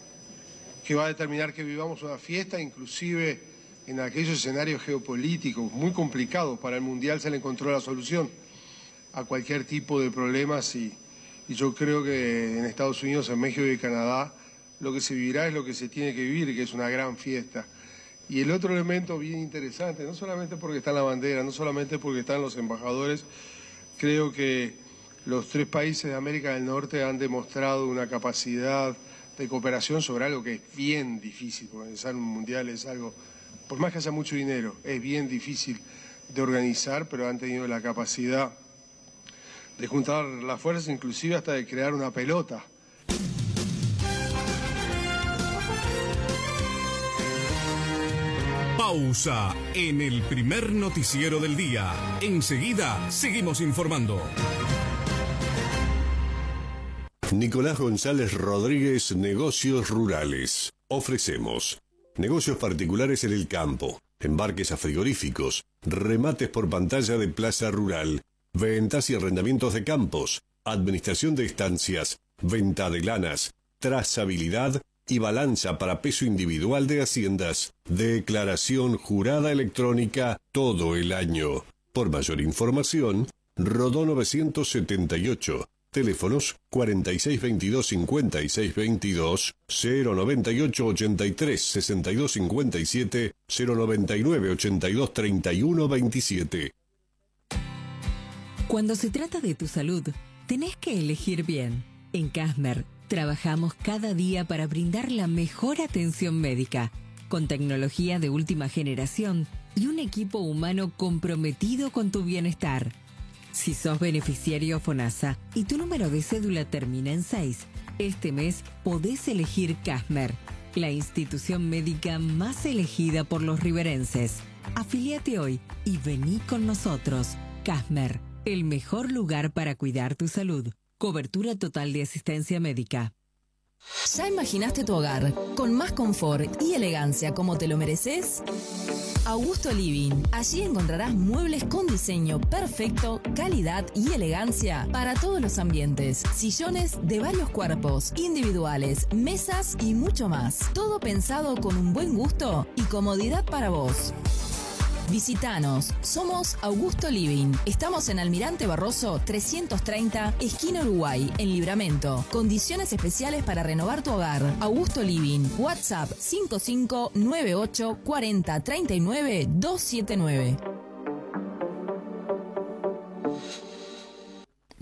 que va a determinar que vivamos una fiesta, inclusive en aquellos escenarios geopolíticos muy complicados. Para el Mundial se le encontró la solución a cualquier tipo de problemas y, y yo creo que en Estados Unidos, en México y Canadá lo que se vivirá es lo que se tiene que vivir, que es una gran fiesta. Y el otro elemento bien interesante, no solamente porque está en la bandera, no solamente porque están los embajadores, creo que los tres países de América del Norte han demostrado una capacidad de cooperación sobre algo que es bien difícil. Organizar un mundial es algo, por más que haya mucho dinero, es bien difícil de organizar, pero han tenido la capacidad de juntar las fuerzas, inclusive hasta de crear una pelota. Pausa en el primer noticiero del día. Enseguida seguimos informando. Nicolás González Rodríguez, Negocios Rurales. Ofrecemos negocios particulares en el campo, embarques a frigoríficos, remates por pantalla de plaza rural, ventas y arrendamientos de campos, administración de estancias, venta de lanas, trazabilidad y balanza para peso individual de haciendas, declaración jurada electrónica todo el año. Por mayor información, Rodó novecientos setenta y ocho, teléfonos cuarenta y seis veintidós cincuenta y seis veintidós, cero noventa y ocho ochenta y tres sesenta y dos cincuenta y siete, cero noventa y nueve ochenta y dos treinta y uno veintisiete. Cuando se trata de tu salud, tenés que elegir bien. En Casmer trabajamos cada día para brindar la mejor atención médica, con tecnología de última generación y un equipo humano comprometido con tu bienestar. Si sos beneficiario FONASA y tu número de cédula termina en seis, este mes podés elegir Casmer, la institución médica más elegida por los riverenses. Afiliate hoy y vení con nosotros. Casmer, el mejor lugar para cuidar tu salud. Cobertura total de asistencia médica. ¿Ya imaginaste tu hogar con más confort y elegancia como te lo mereces? Augusto Living. Allí encontrarás muebles con diseño perfecto, calidad y elegancia para todos los ambientes. Sillones de varios cuerpos, individuales, mesas y mucho más. Todo pensado con un buen gusto y comodidad para vos. Visítanos, somos Augusto Living. Estamos en Almirante Barroso trescientos treinta, esquina Uruguay, en Libramento. Condiciones especiales para renovar tu hogar. Augusto Living, WhatsApp cinco cinco nueve ocho cuarenta treinta y nueve doscientos setenta y nueve. Babás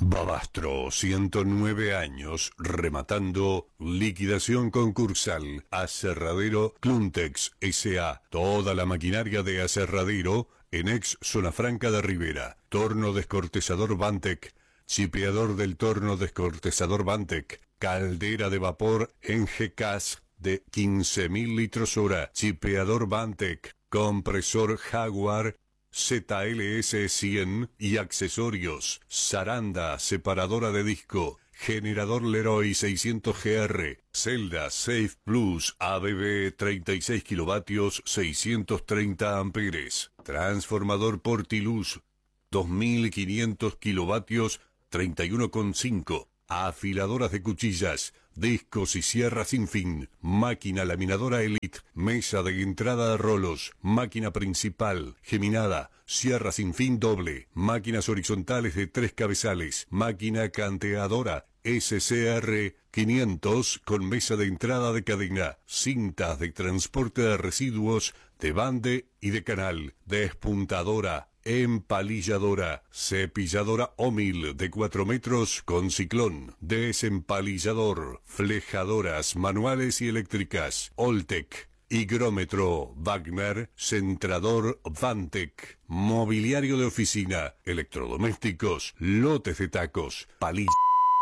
Nostro, ciento nueve años, rematando. Liquidación concursal. Aserradero Cluntex S A Toda la maquinaria de aserradero en ex Zona Franca de Rivera. Torno descortezador Bantec. Chipeador del torno descortezador Bantec. Caldera de vapor en G C A S de quince mil litros hora. Chipeador Bantec. Compresor Jaguar Z L S cien y accesorios. Zaranda, separadora de disco. Generador Leroy seiscientos G R. Celda Safe Plus A B B treinta y seis kilovatios, seiscientos treinta amperes. Transformador Portiluz dos mil quinientos kilovatios, treinta y uno coma cinco. Afiladoras de cuchillas, discos y sierras sin fin. Máquina laminadora Elite, mesa de entrada de rolos, máquina principal, geminada, sierra sin fin doble, máquinas horizontales de tres cabezales, máquina canteadora S C R quinientos con mesa de entrada de cadena, cintas de transporte de residuos, de bande y de canal, despuntadora, empalilladora, cepilladora Omil de cuatro metros con ciclón, desempalillador, flejadoras manuales y eléctricas, Oltec, higrómetro Wagner, centrador Vantec, mobiliario de oficina, electrodomésticos, lotes de tacos, palillas.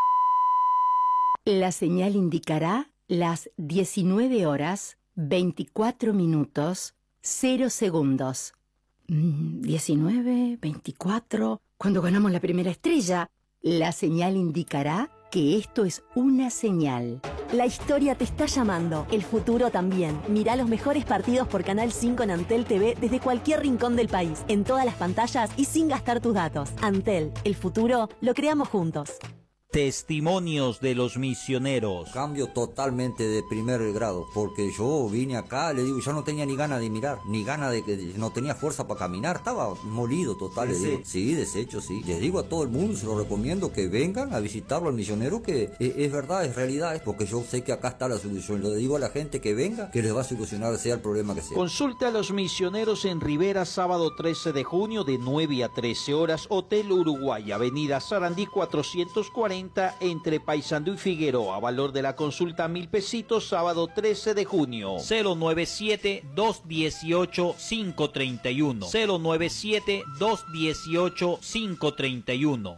La señal indicará las diecinueve horas, veinticuatro minutos, cero segundos. diecinueve, veinticuatro, cuando ganamos la primera estrella. La señal indicará que esto es una señal. La historia te está llamando, el futuro también. Mirá los mejores partidos por Canal cinco en Antel T V desde cualquier rincón del país, en todas las pantallas y sin gastar tus datos. Antel, el futuro lo creamos juntos. Testimonios de los misioneros. Cambio totalmente de primer grado, porque yo vine acá, le digo, yo no tenía ni ganas de mirar, ni ganas de que no tenía fuerza para caminar, estaba molido total, le digo. Sí, deshecho, sí. Les digo a todo el mundo, se lo recomiendo que vengan a visitarlo al misionero, que es, es verdad, es realidad, es porque yo sé que acá está la solución. Le digo a la gente que venga, que les va a solucionar sea el problema que sea. Consulte a los misioneros en Rivera, sábado trece de junio de nueve a trece horas, Hotel Uruguay, Avenida Sarandí cuatrocientos cuarenta, entre Paysandú y Figueroa. Valor de la consulta mil pesitos, sábado trece de junio. cero nueve siete, dos uno ocho, cinco tres uno. cero nueve siete, dos uno ocho, cinco tres uno.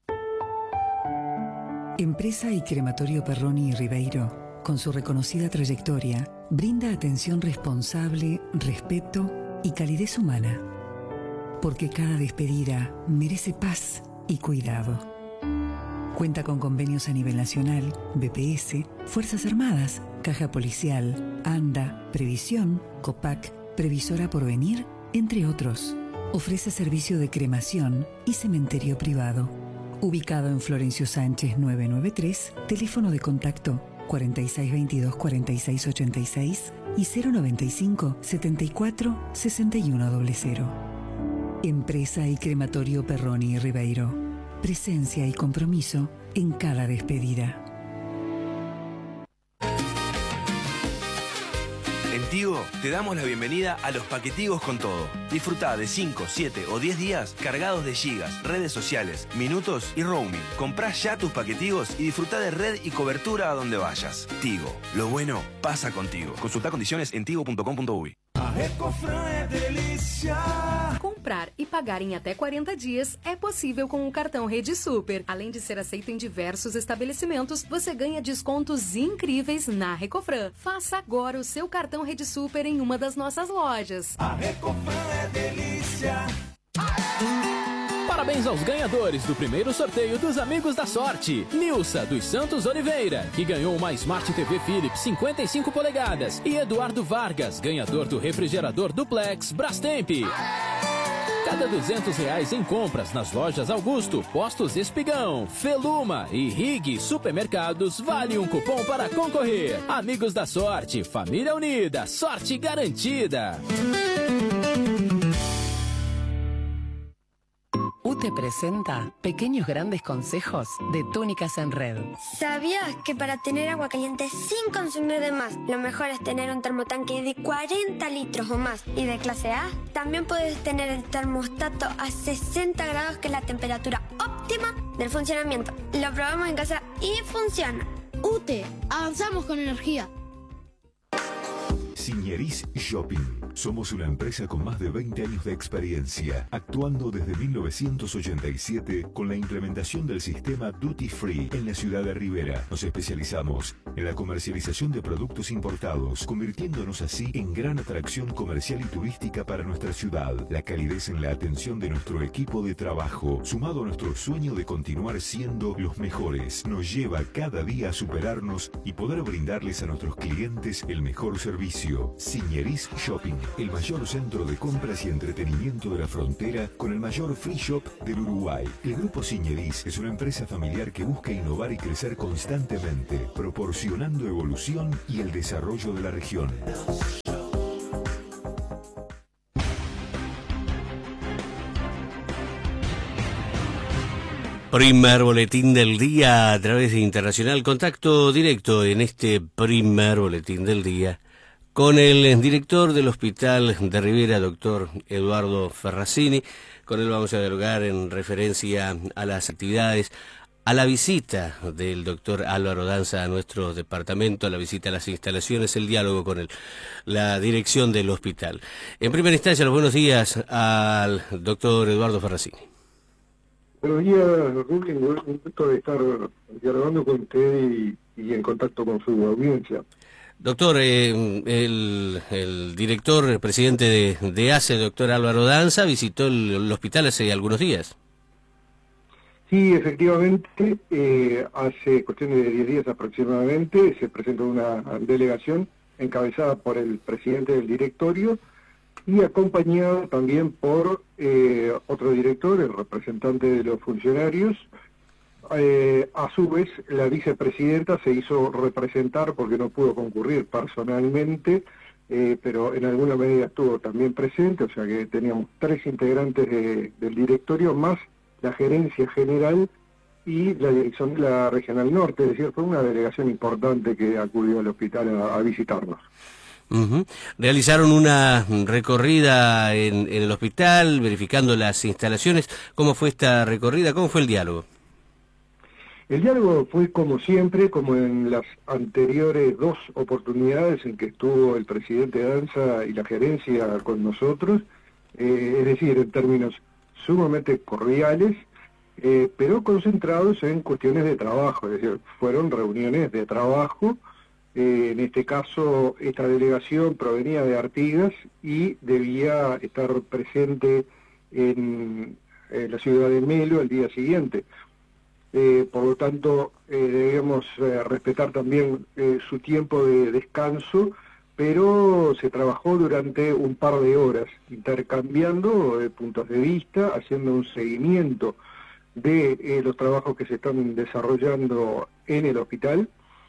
Empresa y Crematorio Perroni y Ribeiro, con su reconocida trayectoria, brinda atención responsable, respeto y calidez humana. Porque cada despedida merece paz y cuidado. Cuenta con convenios a nivel nacional, B P S, Fuerzas Armadas, Caja Policial, ANDA, Previsión, COPAC, Previsora Porvenir, entre otros. Ofrece servicio de cremación y cementerio privado. Ubicado en Florencio Sánchez novecientos noventa y tres, teléfono de contacto cuarenta y seis veintidós, cuarenta y seis ochenta y seis y cero noventa y cinco, setenta y cuatro, sesenta y uno cero. Empresa y Crematorio Perroni y Ribeiro. Presencia y compromiso en cada despedida. En Tigo te damos la bienvenida a los paquetigos con todo. Disfruta de cinco, siete o diez días cargados de gigas, redes sociales, minutos y roaming. Comprá ya tus paquetigos y disfruta de red y cobertura a donde vayas. Tigo, lo bueno pasa contigo. Consulta condiciones en tigo punto com ponto uy. A Recofran é delícia. Comprar e pagar em até quarenta dias é possível com o cartão Rede Super. Além de ser aceito em diversos estabelecimentos, você ganha descontos incríveis na Recofran. Faça agora o seu cartão Rede Super em uma das nossas lojas. A Recofran é delícia. Parabéns aos ganhadores do primeiro sorteio dos Amigos da Sorte. Nilsa dos Santos Oliveira, que ganhou uma Smart T V Philips cinquenta e cinco polegadas. E Eduardo Vargas, ganhador do refrigerador Duplex Brastemp. Cada duzentos reais em compras nas lojas Augusto, Postos Espigão, Feluma e Rig Supermercados vale um cupom para concorrer. Amigos da Sorte, família unida, sorte garantida. U T E presenta Pequeños Grandes Consejos de Túnicas en Red. ¿Sabías que para tener agua caliente sin consumir de más, lo mejor es tener un termotanque de cuarenta litros o más y de clase A? También puedes tener el termostato a sesenta grados, que es la temperatura óptima óptima del funcionamiento. Lo probamos en casa y funciona. U T E, avanzamos con energía. Signeris Shopping. Somos una empresa con más de veinte años de experiencia, actuando desde mil novecientos ochenta y siete con la implementación del sistema Duty Free en la ciudad de Rivera. Nos especializamos en la comercialización de productos importados, convirtiéndonos así en gran atracción comercial y turística para nuestra ciudad. La calidez en la atención de nuestro equipo de trabajo, sumado a nuestro sueño de continuar siendo los mejores, nos lleva cada día a superarnos y poder brindarles a nuestros clientes el mejor servicio. Signeris Shopping, el mayor centro de compras y entretenimiento de la frontera con el mayor free shop del Uruguay. El Grupo Signeris es una empresa familiar que busca innovar y crecer constantemente, proporcionando evolución y el desarrollo de la región. Primer boletín del día a través de Internacional. Contacto directo en este primer boletín del día con el director del Hospital de Rivera, doctor Eduardo Ferracini. Con él vamos a dialogar en referencia a las actividades, a la visita del doctor Álvaro Danza a nuestro departamento, a la visita a las instalaciones, el diálogo con el, la dirección del hospital. En primera instancia, los buenos días al doctor Eduardo Ferracini. Buenos días, Rubén. Un gusto de estar dialogando con usted y, y en contacto con su audiencia. Doctor, eh, el, el director, el presidente de, de A C E, el doctor Álvaro Danza, visitó el, el hospital hace algunos días. Sí, efectivamente, eh, hace cuestión de diez días aproximadamente se presentó una delegación encabezada por el presidente del directorio y acompañado también por eh, otro director, el representante de los funcionarios. Eh, a su vez, la vicepresidenta se hizo representar porque no pudo concurrir personalmente, eh, pero en alguna medida estuvo también presente, o sea que teníamos tres integrantes de, del directorio, más la gerencia general y la dirección de la Regional Norte, es decir, fue una delegación importante que acudió al hospital a, a visitarnos. Uh-huh. Realizaron una recorrida en, en el hospital, verificando las instalaciones. ¿Cómo fue esta recorrida? ¿Cómo fue el diálogo? El diálogo fue como siempre, como en las anteriores dos oportunidades en que estuvo el presidente Danza y la gerencia con nosotros, eh, es decir, en términos sumamente cordiales, eh, pero concentrados en cuestiones de trabajo, es decir, fueron reuniones de trabajo. Eh, en este caso, esta delegación provenía de Artigas y debía estar presente en, en la ciudad de Melo el día siguiente. Eh, por lo tanto, eh, debemos eh, respetar también eh, su tiempo de descanso, pero se trabajó durante un par de horas, intercambiando eh, puntos de vista, haciendo un seguimiento de eh, los trabajos que se están desarrollando en el hospital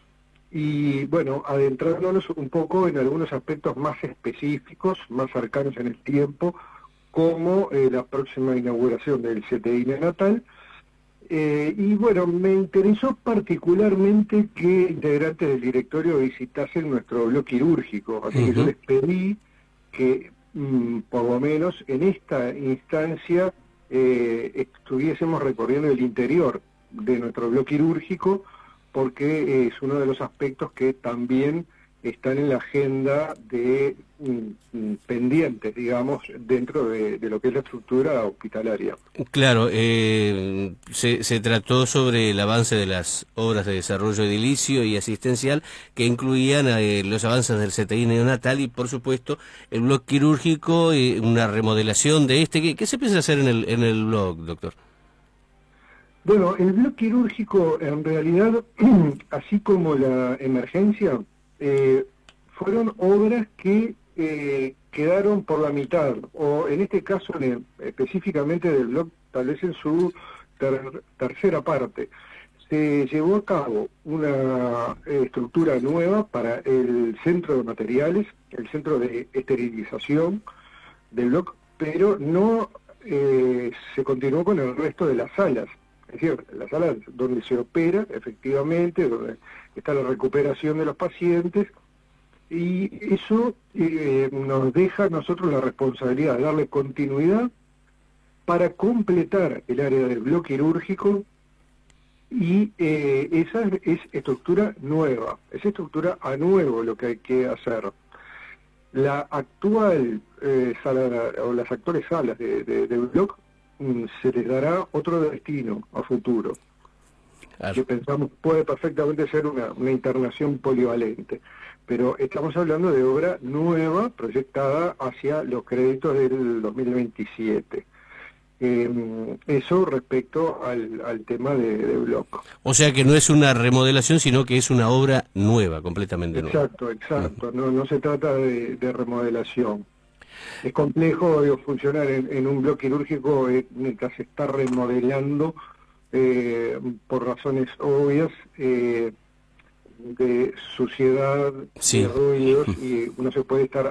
y, bueno, adentrándonos un poco en algunos aspectos más específicos, más cercanos en el tiempo, como eh, la próxima inauguración del C T I neonatal. Eh, y bueno, me interesó particularmente que integrantes del directorio visitasen nuestro bloque quirúrgico, así uh-huh. que yo les pedí que mm, por lo menos en esta instancia eh, estuviésemos recorriendo el interior de nuestro bloque quirúrgico, porque es uno de los aspectos que también están en la agenda de mm, pendientes, digamos, dentro de, de lo que es la estructura hospitalaria. Claro, eh, se, se trató sobre el avance de las obras de desarrollo edilicio y asistencial que incluían eh, los avances del C T I neonatal y, por supuesto, el bloque quirúrgico, y una remodelación de este. ¿Qué, qué se piensa hacer en el, en el bloque, doctor? Bueno, el bloque quirúrgico, en realidad, así como la emergencia, Eh, fueron obras que eh, quedaron por la mitad, o en este caso en el, específicamente del bloque, tal vez en su ter, tercera parte. Se llevó a cabo una eh, estructura nueva para el centro de materiales, el centro de esterilización del bloque, pero no eh, se continuó con el resto de las salas. Es decir, las salas donde se opera, efectivamente, donde está la recuperación de los pacientes, y eso eh, nos deja a nosotros la responsabilidad de darle continuidad para completar el área del bloque quirúrgico, y eh, esa es estructura nueva, es estructura a nuevo lo que hay que hacer. La actual eh, sala, o las actuales salas de, de, de bloque, mm, se les dará otro destino a futuro. Claro. Que pensamos puede perfectamente ser una, una internación polivalente, pero estamos hablando de obra nueva proyectada hacia los créditos del dos mil veintisiete. Eh, eso respecto al, al tema de, de bloque. O sea que no es una remodelación, sino que es una obra nueva, completamente exacto, nueva. Exacto, exacto. No, no se trata de, de remodelación. Es complejo digo, funcionar en, en un bloque quirúrgico eh, mientras se está remodelando eh, por razones obvias eh, de suciedad, sí. de ruidos, y uno se puede estar